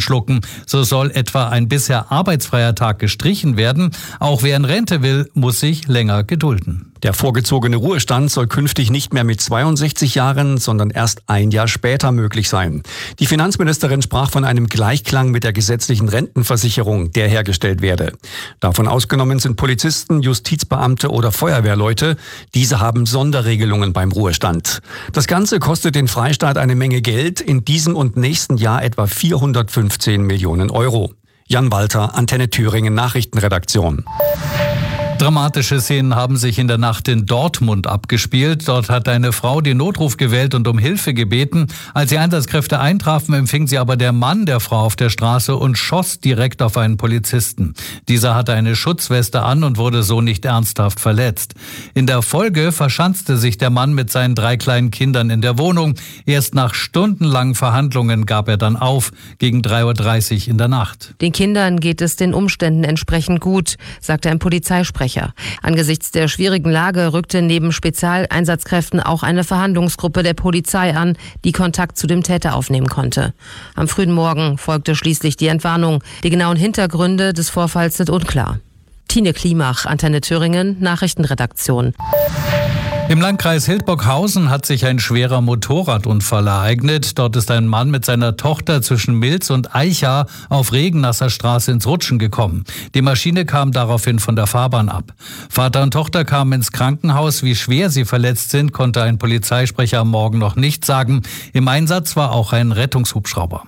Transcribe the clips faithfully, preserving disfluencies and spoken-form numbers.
schlucken. So soll etwa ein bisher arbeitsfreier Tag gestrichen werden. Auch wer in Rente will, muss sich länger gedulden. Der vorgezogene Ruhestand soll künftig nicht mehr mit zweiundsechzig Jahren, sondern erst ein Jahr später möglich sein. Die Finanzministerin sprach von einem Gleichklang mit der gesetzlichen Rentenversicherung, der hergestellt werde. Davon ausgenommen sind Polizisten, Justizbeamte oder Feuerwehrleute. Diese haben Sonderregelungen beim Ruhestand. Das Ganze kostet den Freistaat eine Menge Geld, in diesem und nächsten Jahr etwa vierhundertfünfzehn Millionen Euro. Jan Walter, Antenne Thüringen Nachrichtenredaktion. Dramatische Szenen haben sich in der Nacht in Dortmund abgespielt. Dort hat eine Frau den Notruf gewählt und um Hilfe gebeten. Als die Einsatzkräfte eintrafen, empfing sie aber der Mann der Frau auf der Straße und schoss direkt auf einen Polizisten. Dieser hatte eine Schutzweste an und wurde so nicht ernsthaft verletzt. In der Folge verschanzte sich der Mann mit seinen drei kleinen Kindern in der Wohnung. Erst nach stundenlangen Verhandlungen gab er dann auf, gegen drei Uhr dreißig in der Nacht. Den Kindern geht es den Umständen entsprechend gut, sagte ein Polizeisprecher. Angesichts der schwierigen Lage rückte neben Spezialeinsatzkräften auch eine Verhandlungsgruppe der Polizei an, die Kontakt zu dem Täter aufnehmen konnte. Am frühen Morgen folgte schließlich die Entwarnung. Die genauen Hintergründe des Vorfalls sind unklar. Tine Klimach, Antenne Thüringen, Nachrichtenredaktion. Im Landkreis Hildburghausen hat sich ein schwerer Motorradunfall ereignet. Dort ist ein Mann mit seiner Tochter zwischen Milz und Eicha auf regennasser Straße ins Rutschen gekommen. Die Maschine kam daraufhin von der Fahrbahn ab. Vater und Tochter kamen ins Krankenhaus. Wie schwer sie verletzt sind, konnte ein Polizeisprecher am Morgen noch nicht sagen. Im Einsatz war auch ein Rettungshubschrauber.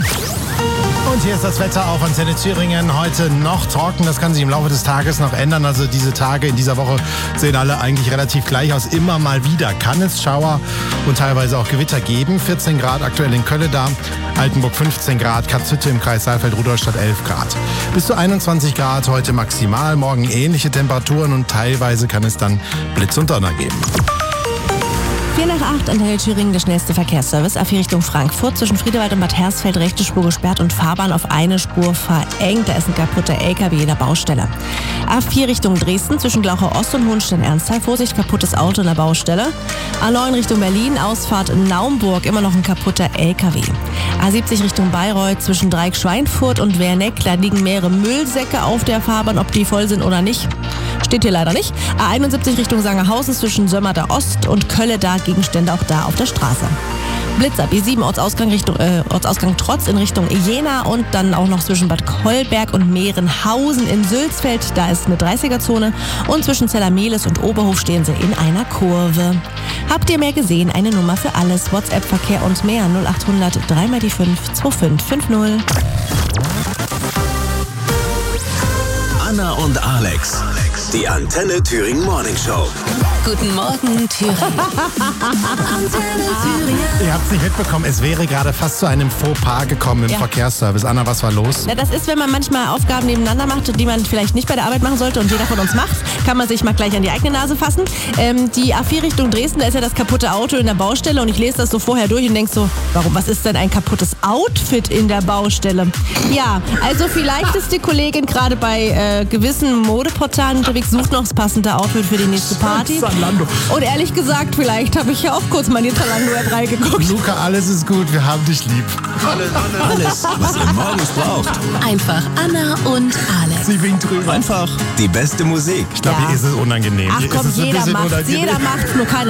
Und hier ist das Wetter auf Antenne Thüringen. Heute noch trocken, das kann sich im Laufe des Tages noch ändern. Also diese Tage in dieser Woche sehen alle eigentlich relativ gleich aus. Immer mal wieder kann es Schauer und teilweise auch Gewitter geben. vierzehn Grad aktuell in Kölleda, Altenburg fünfzehn Grad, Katzhütte im Kreis Saalfeld-Rudolstadt elf Grad. Bis zu einundzwanzig Grad heute maximal, morgen ähnliche Temperaturen und teilweise kann es dann Blitz und Donner geben. vier nach acht, Antenne Thüringen, der schnellste Verkehrsservice. A vier Richtung Frankfurt, zwischen Friedewald und Bad Hersfeld, rechte Spur gesperrt und Fahrbahn auf eine Spur verengt. Da ist ein kaputter L K W in der Baustelle. A vier Richtung Dresden, zwischen Glauchau Ost und Hohenstein-Ernsthal. Vorsicht, kaputtes Auto in der Baustelle. A neun Richtung Berlin, Ausfahrt Naumburg, immer noch ein kaputter L K W. A siebzig Richtung Bayreuth, zwischen Dreieck-Schweinfurt und Werneck. Da liegen mehrere Müllsäcke auf der Fahrbahn, ob die voll sind oder nicht. Steht hier leider nicht. A einundsiebzig Richtung Sangerhausen, zwischen Sömmerda Ost und Kölleda. Gegenstände auch da auf der Straße. Blitz ab, E sieben Ortsausgang, Richtung, äh, Ortsausgang Trotz in Richtung Jena und dann auch noch zwischen Bad Kolberg und Mehrenhausen in Sülzfeld. Da ist eine dreißiger-Zone und zwischen Zellermehlis und Oberhof stehen sie in einer Kurve. Habt ihr mehr gesehen? Eine Nummer für alles. WhatsApp-Verkehr und mehr. null acht hundert drei mal die fünf zwei fünf fünf null. Anna und Alex. Die Antenne Thüringen Morning Show. Guten Morgen, Thüringen. Antenne Thüringen. Ihr habt es nicht mitbekommen, es wäre gerade fast zu einem Fauxpas gekommen im Ja. Verkehrsservice. Anna, was war los? Na, das ist, wenn man manchmal Aufgaben nebeneinander macht, die man vielleicht nicht bei der Arbeit machen sollte und jeder von uns macht, kann man sich mal gleich an die eigene Nase fassen. Ähm, die A vier Richtung Dresden, da ist ja das kaputte Auto in der Baustelle und ich lese das so vorher durch und denke so, warum, was ist denn ein kaputtes Outfit in der Baustelle? Ja, also vielleicht ist die Kollegin gerade bei äh, gewissen Modeportalen unterwegs, sucht noch das passende Outfit für die nächste Party. Zalando. Und ehrlich gesagt, vielleicht habe ich ja auch kurz mal in die Zalando-App reingeguckt. Luca, alles ist gut, wir haben dich lieb. Alles, was ihr morgens braucht. Einfach Anna und Alex. Sie winkt drüber. Einfach die beste Musik. Ich glaube, Ja. hier ist es unangenehm. Ach Hier komm, ist es ein jeder bisschen macht's, unangenehm. jeder macht's, nur keiner